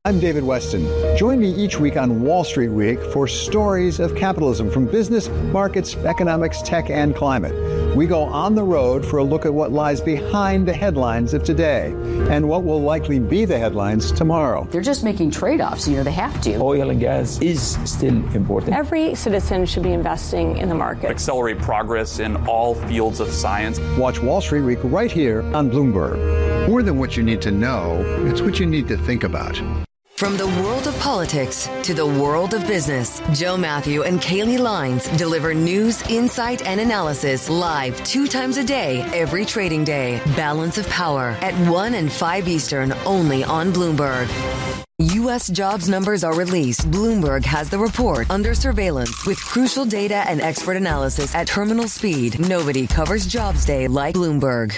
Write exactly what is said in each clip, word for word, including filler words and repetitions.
I'm David Weston. Join me each week on Wall Street Week for stories of capitalism from business, markets, economics, tech, and climate. We go on the road for a look at what lies behind the headlines of today and what will likely be the headlines tomorrow. They're just making trade-offs. You know, they have to. Oil and gas is still important. Every citizen should be investing in the market. Accelerate progress in all fields of science. Watch Wall Street Week right here on Bloomberg. More than what you need to know, it's what you need to think about. From the world of politics to the world of business, Joe Matthew and Kaylee Lines deliver news, insight, and analysis live two times a day, every trading day. Balance of Power at one and five Eastern, only on Bloomberg. U S jobs numbers are released. Bloomberg has the report under surveillance with crucial data and expert analysis at terminal speed. Nobody covers Jobs Day like Bloomberg.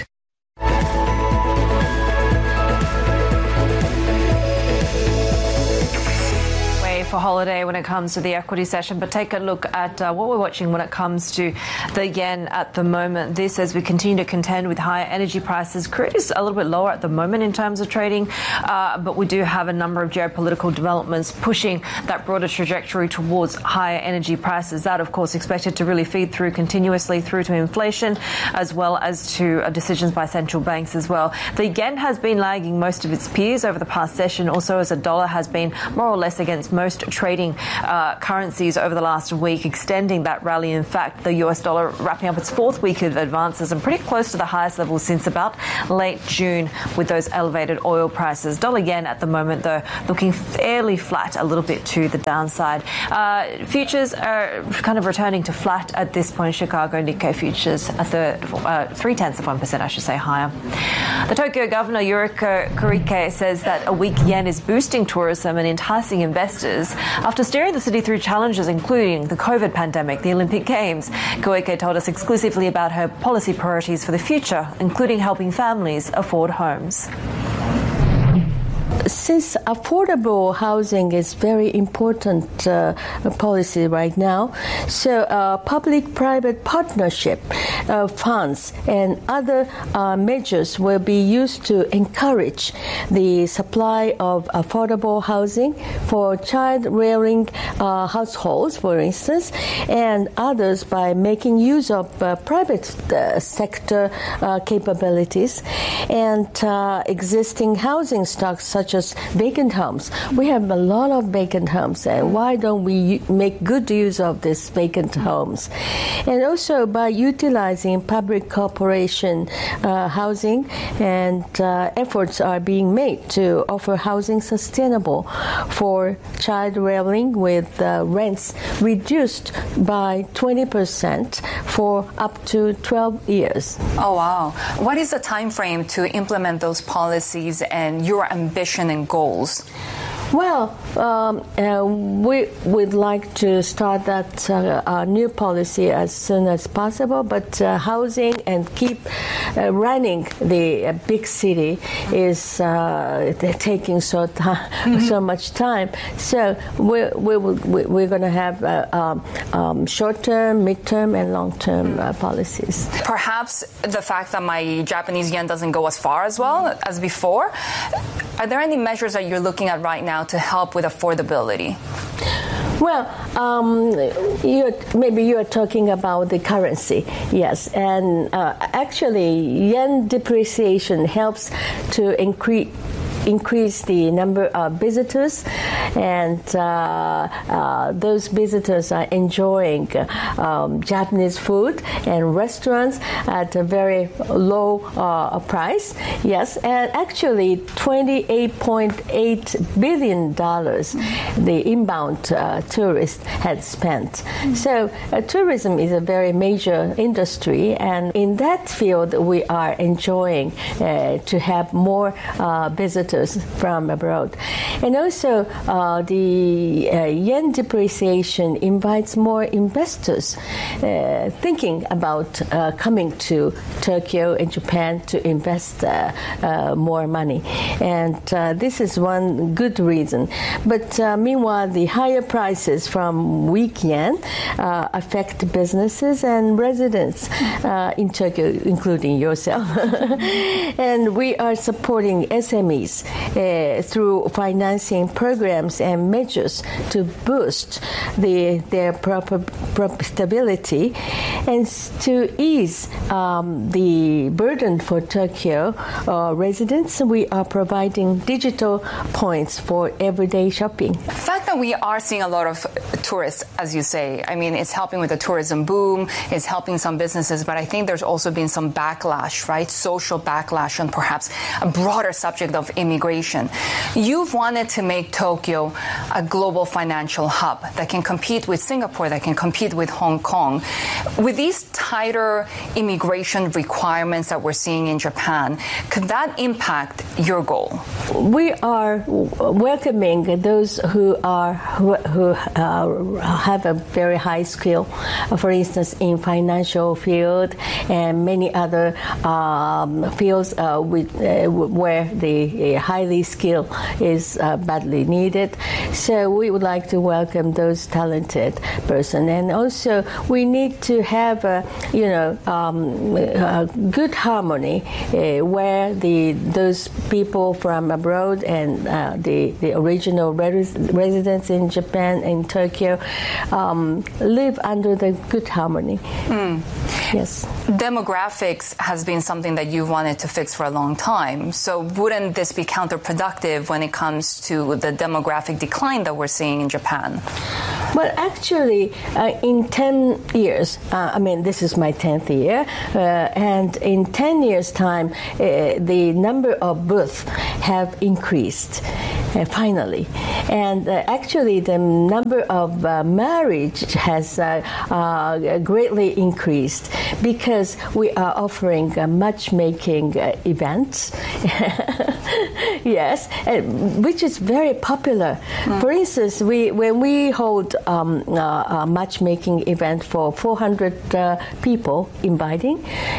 For holiday when it comes to the equity session, but take a look at uh, what we're watching when it comes to the yen at the moment. This as we continue to contend with higher energy prices. Crude is a little bit lower at the moment in terms of trading, uh, but we do have a number of geopolitical developments pushing that broader trajectory towards higher energy prices. That, of course, expected to really feed through continuously through to inflation as well as to uh, decisions by central banks as well. The yen has been lagging most of its peers over the past session, also as a dollar has been more or less against most trading uh, currencies over the last week, extending that rally. In fact, the U S dollar wrapping up its fourth week of advances and pretty close to the highest level since about late June with those elevated oil prices. Dollar yen at the moment, though, looking fairly flat, a little bit to the downside. Uh, futures are kind of returning to flat at this point. Chicago Nikkei futures a third, uh, three tenths of one percent, I should say, higher. The Tokyo governor Yuriko Koike says that a weak yen is boosting tourism and enticing investors after steering the city through challenges including the COVID pandemic, the Olympic Games. Koike told us exclusively about her policy priorities for the future, including helping families afford homes. Since affordable housing is very important uh, policy right now, so uh, public-private partnership uh, funds and other uh, measures will be used to encourage the supply of affordable housing for child-rearing uh, households, for instance, and others by making use of uh, private uh, sector uh, capabilities and uh, existing housing stocks such as vacant homes. We have a lot of vacant homes, and why don't we make good use of these vacant homes? And also by utilizing public corporation uh, housing, and uh, efforts are being made to offer housing sustainable for child rearing with uh, rents reduced by twenty percent for up to twelve years. Oh, wow. What is the time frame to implement those policies and your ambition and goals? Well, um, uh, we would like to start that uh, uh, new policy as soon as possible, but uh, housing and keep uh, running the uh, big city is uh, taking so time, mm-hmm. so much time. So we we will we, we're going to have uh, um, um, short-term, mid-term, and long-term uh, policies. Perhaps the fact that my Japanese yen doesn't go as far as well as before. Are there any measures that you're looking at right now to help with affordability? Well, um, you're, maybe you are talking about the currency, yes. And uh, actually, yen depreciation helps to increase increase the number of visitors, and uh, uh, those visitors are enjoying um, Japanese food and restaurants at a very low uh, price. Yes, and actually twenty-eight point eight billion dollars the inbound uh, tourist had spent. Mm-hmm. So uh, tourism is a very major industry, and in that field we are enjoying uh, to have more uh, visitors from abroad. And also uh, the uh, yen depreciation invites more investors uh, thinking about uh, coming to Tokyo and Japan to invest uh, uh, more money. And uh, this is one good reason. But uh, meanwhile, the higher prices from weak yen uh, affect businesses and residents uh, in Tokyo, including yourself. And we are supporting S M Es uh, through financing programs and measures to boost the, their proper profitability and to ease um, the burden for Tokyo uh, residents. We are providing digital points for everyday shopping. The fact that we are seeing a lot of tourists, as you say, I mean, it's helping with the tourism boom, it's helping some businesses, but I think there's also been some backlash, right? Social backlash on perhaps a broader subject of immigration. You've wanted to make Tokyo a global financial hub that can compete with Singapore, that can compete with Hong Kong. With these tighter immigration requirements that we're seeing in Japan, could that impact your goal? We are welcoming those who are who, who uh, have a very high skill, uh, for instance, in financial field and many other um, fields uh, with, uh, where the uh, highly skilled is uh, badly needed. So we would like to welcome those talented person, and also we need to have a, you know um, a good harmony uh, where the those people from abroad and uh, the the original res- residents in Japan and Tokyo um, live under the good harmony. Mm. Yes. Demographics has been something that you've wanted to fix for a long time. So wouldn't this be counterproductive when it comes to the demographic decline that we're seeing in Japan? Well, actually, uh, in ten years, uh, I mean, this is my tenth year, uh, and in ten years' time, uh, the number of births have increased, uh, finally. And uh, actually, the number of uh, marriage has uh, uh, greatly increased because we are offering uh, matchmaking uh, events, yes, and, which is very popular. Mm. For instance, we when we hold um, uh, a matchmaking event for four hundred uh, people inviting,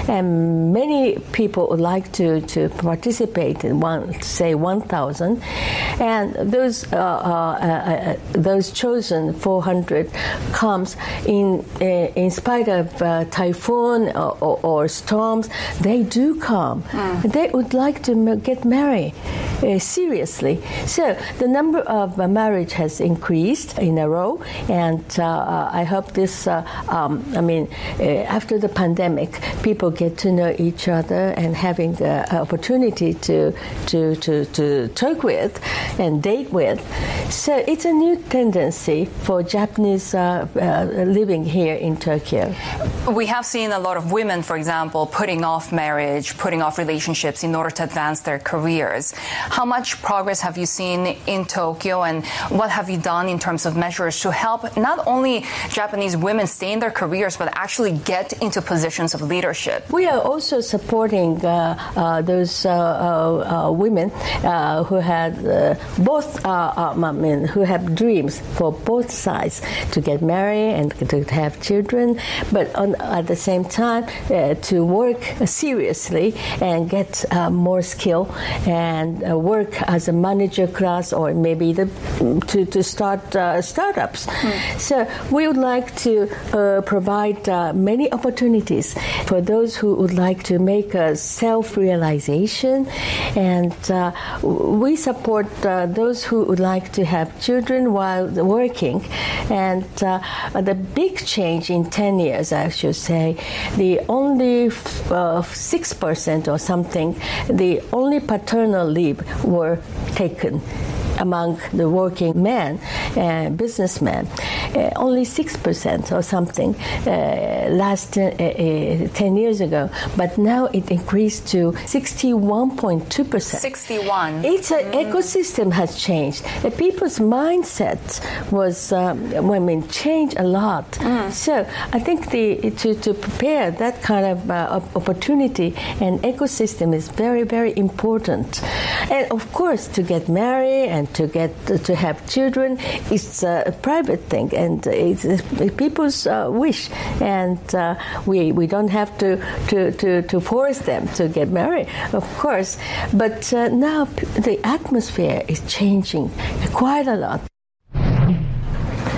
and many people would like to, to participate in one, say one thousand, and those uh, uh, uh, those chosen four hundred comes in uh, in spite of uh, typhoon or, or, or storms. They do come. Mm. They would like to m- get married uh, seriously. So the number of uh, marriage has increased in a row, and uh, I hope this. Uh, um, I mean, uh, after the pandemic, people get to know each other and having the opportunity to to to to talk with and date with. So it's a new tendency for Japanese uh, uh, living here in Tokyo. We have seen a lot of women, for example, putting off marriage, putting off relationships in order to advance their careers. How much progress have you seen in Tokyo, and what have you done in terms of measures to help not only Japanese women stay in their careers, but actually get into positions of leadership? We are also supporting uh, uh, those uh, uh, uh, women uh, who had uh, both, uh, uh, I mean, who have dreams for both sides to get married and to have children, but on, at the same time uh, to work seriously and get uh, more skill and uh, work as a manager class, or maybe the, to, to start uh, startups. Mm. So we would like to uh, provide uh, many opportunities for those who would like to make a self-realization, and uh, we support uh, those who would like to have children while working. And uh, the big change in ten years, I should say, the only uh, six percent or something, the only paternal leave were taken among the working men and businessmen. Uh, only six percent or something uh, last uh, uh, ten years ago, but now it increased to sixty-one point two percent. sixty-one. It's an mm. ecosystem has changed. The people's mindset was, um, I mean, changed a lot. Mm. So I think the to, to prepare that kind of uh, opportunity and ecosystem is very, very important. And of course, to get married and to get to have children, it's a private thing, and it's, it's people's uh, wish, and uh, we we don't have to, to, to, to force them to get married, of course. But uh, now the atmosphere is changing quite a lot.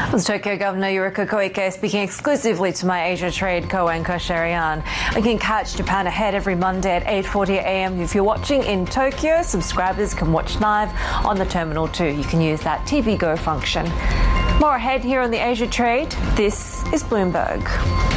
With Tokyo Governor Yuriko Koike speaking exclusively to my Asia Trade co-anchor Sherry Ann. You can catch Japan Ahead every Monday at eight forty a.m. If you're watching in Tokyo, subscribers can watch live on the Terminal two. You can use that T V Go function. More ahead here on the Asia Trade. This is Bloomberg.